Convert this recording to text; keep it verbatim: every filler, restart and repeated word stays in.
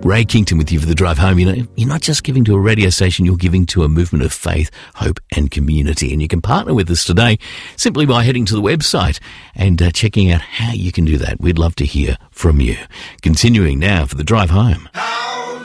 Ray Kington with you for the drive home. You know, you're not just giving to a radio station, you're giving to a movement of faith, hope and community. And you can partner with us today simply by heading to the website and uh, checking out how you can do that. We'd love to hear from you. Continuing now for the drive home.